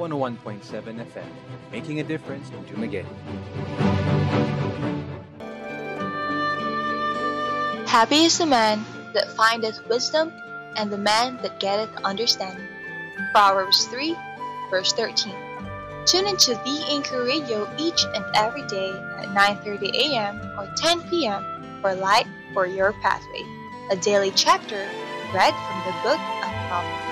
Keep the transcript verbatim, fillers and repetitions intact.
one oh one point seven F M, making a difference in Dumaguete. Happy is the man that findeth wisdom, and the man that getteth understanding. Proverbs three, verse thirteen. Tune into The Anchor Radio each and every day at nine thirty a.m. or ten p.m. for Light for Your Pathway, a daily chapter read from the book of Proverbs.